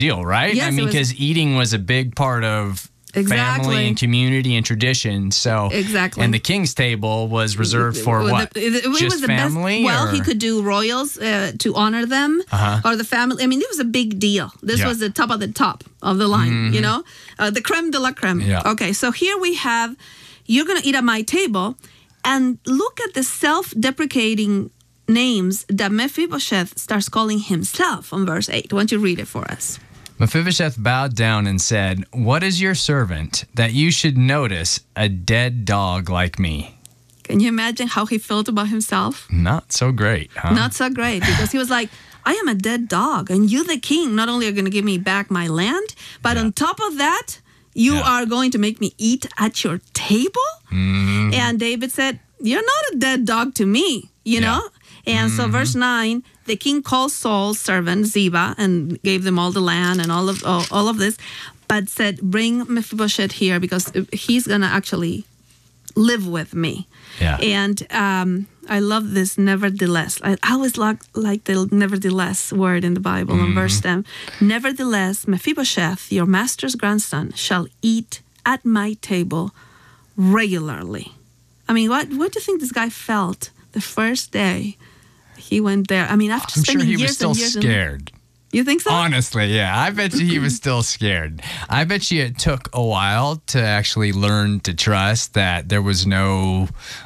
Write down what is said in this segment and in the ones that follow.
deal, right? Yes, I mean, because eating was a big part of family and community and tradition. So exactly. And the king's table was reserved for what? It Just was the family? best. Well, or? he could do royals to honor them or the family. I mean, it was a big deal. This was the top of the line, you know, the creme de la creme. Yeah. Okay, so here we have, you're going to eat at my table, and look at the self-deprecating names that Mephibosheth starts calling himself on verse 8. Why don't you read it for us? Mephibosheth bowed down and said, "What is your servant that you should notice a dead dog like me?" Can you imagine how he felt about himself? Not so great, huh? Not so great, because he was like, I am a dead dog, and you, the king, not only are going to give me back my land, but on top of that, you are going to make me eat at your table? Mm-hmm. And David said, you're not a dead dog to me, you know? And so verse 9, the king called Saul's servant Ziba and gave them all the land and all of this, but said, bring Mephibosheth here because he's going to actually live with me. Yeah. And I love this nevertheless. I always like the nevertheless word in the Bible in verse 10. Nevertheless, Mephibosheth, your master's grandson, shall eat at my table regularly. I mean, what do you think this guy felt the first day he went there? I mean, after spending years I'm sure he was still scared. You think so? Honestly, yeah. I bet you he was still scared. I bet you it took a while to actually learn to trust that there was no,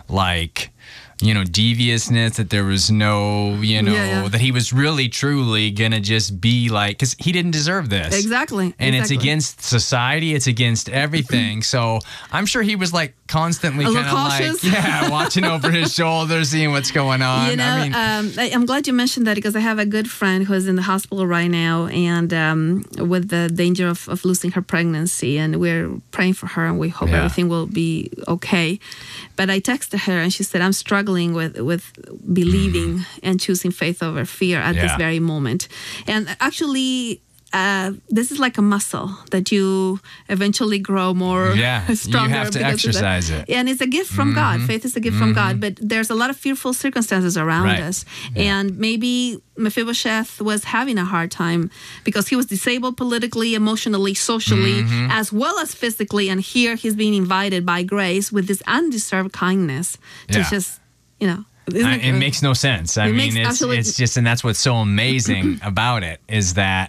deviousness, that there was no, that he was really, truly going to just be because he didn't deserve this. Exactly. And it's against society. It's against everything. So I'm sure he was constantly kind of watching over his shoulder, seeing what's going on. You know, I'm glad you mentioned that because I have a good friend who is in the hospital right now and with the danger of losing her pregnancy, and we're praying for her and we hope everything will be okay. But I texted her and she said, I'm struggling with believing and choosing faith over fear at this very moment. And actually, this is like a muscle that you eventually grow more stronger. You have to exercise it. And it's a gift from God. Faith is a gift from God. But there's a lot of fearful circumstances around us. Yeah. And maybe Mephibosheth was having a hard time because he was disabled politically, emotionally, socially, as well as physically. And here he's being invited by grace with this undeserved kindness to just, it makes no sense. I mean, it's just, and that's what's so amazing about it is that,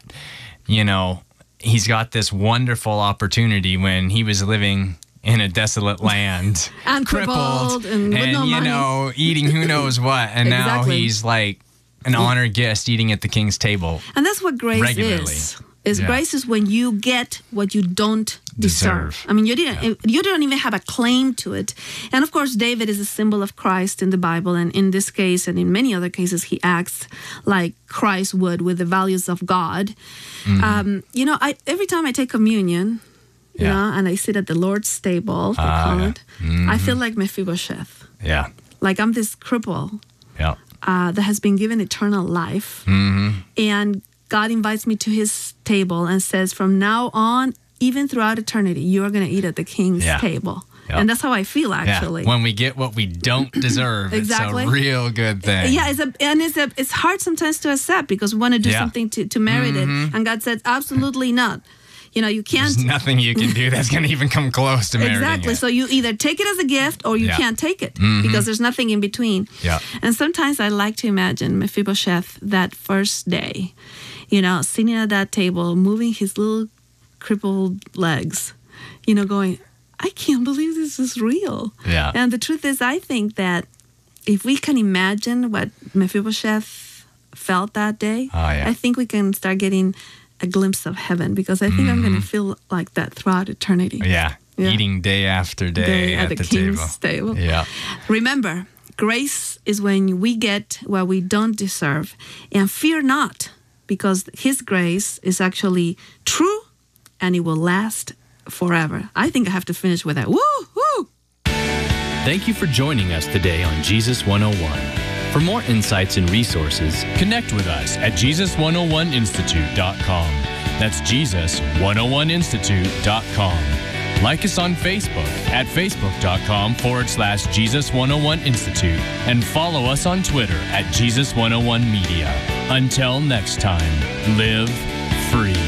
he's got this wonderful opportunity when he was living in a desolate land, and crippled and with no money. Eating who knows what, and now he's like an honored guest eating at the king's table. And that's what grace is. Grace is when you get what you don't deserve. I mean, you don't even have a claim to it. And of course, David is a symbol of Christ in the Bible, and in this case and in many other cases, he acts like Christ would with the values of God. Every time I take communion, and I sit at the Lord's table, they call it, I feel like Mephibosheth. Yeah. Like I'm this cripple that has been given eternal life. And God invites me to his table and says, from now on, even throughout eternity, you're going to eat at the king's table. Yep. And that's how I feel, actually. Yeah. When we get what we don't deserve, exactly. It's a real good thing. Yeah, it's hard sometimes to accept because we want to do something to merit it. And God said, absolutely not. You can't. There's nothing you can do that's going to even come close to meriting Exactly. it. So you either take it as a gift or you can't take it because there's nothing in between. Yeah. And sometimes I like to imagine Mephibosheth that first day, sitting at that table, moving his little crippled legs, going, I can't believe this is real. Yeah. And the truth is, I think that if we can imagine what Mephibosheth felt that day, I think we can start getting a glimpse of heaven because I think I'm going to feel like that throughout eternity. Yeah. Eating day after day at the king's table. Yeah. Remember, grace is when we get what we don't deserve. And fear not, because his grace is actually true and it will last forever. I think I have to finish with that. Woo! Woo! Thank you for joining us today on Jesus 101. For more insights and resources, connect with us at Jesus101institute.com. That's Jesus101institute.com. Like us on Facebook at facebook.com/Jesus101institute and follow us on Twitter at Jesus101media. Until next time, live free.